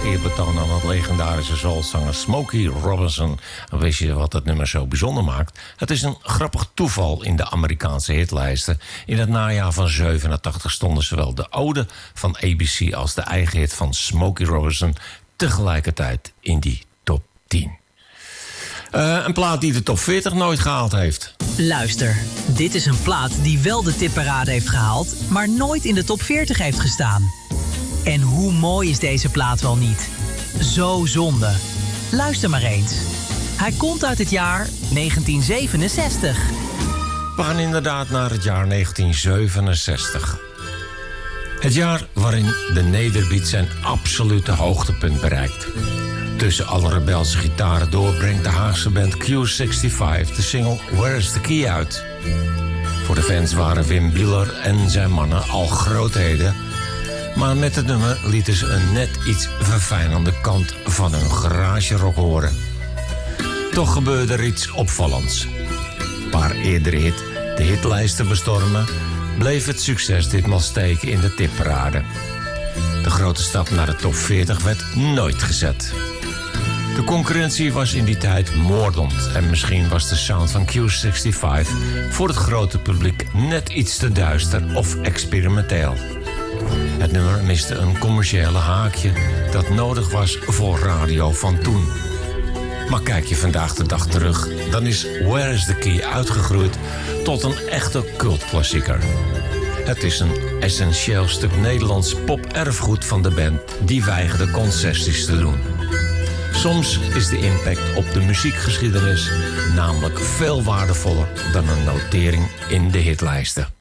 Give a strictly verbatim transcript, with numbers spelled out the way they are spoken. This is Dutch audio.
eerbetoon aan het legendarische soulzanger Smokey Robinson. Wist je wat het nummer zo bijzonder maakt? Het is een grappig toeval in de Amerikaanse hitlijsten. In het najaar van zevenentachtig stonden zowel de ode van A B C als de eigen hit van Smokey Robinson tegelijkertijd in die top tien. Uh, een plaat die de top veertig nooit gehaald heeft. Luister, dit is een plaat die wel de tipparade heeft gehaald, maar nooit in de top veertig heeft gestaan. En hoe mooi is deze plaat wel niet? Zo zonde. Luister maar eens. Hij komt uit het jaar negentien zevenenzestig. We gaan inderdaad naar het jaar negentien zevenenzestig. Het jaar waarin de nederbeat zijn absolute hoogtepunt bereikt. Tussen alle rebelse gitaren door brengt de Haagse band Q vijfenzestig de single Where is the Key uit. Voor de fans waren Wim Bieler en zijn mannen al grootheden, maar met het nummer lieten ze een net iets verfijnende kant van hun garage rock horen. Toch gebeurde er iets opvallends. Een paar eerdere hit de hitlijsten bestormen, bleef het succes ditmaal steken in de tipparade. De grote stap naar de top veertig werd nooit gezet. De concurrentie was in die tijd moordend en misschien was de sound van Q vijfenzestig voor het grote publiek net iets te duister of experimenteel. Het nummer miste een commerciële haakje dat nodig was voor radio van toen. Maar kijk je vandaag de dag terug, dan is Where is the Key uitgegroeid tot een echte cultklassieker. Het is een essentieel stuk Nederlands pop-erfgoed van de band die weigerde concessies te doen. Soms is de impact op de muziekgeschiedenis namelijk veel waardevoller dan een notering in de hitlijsten.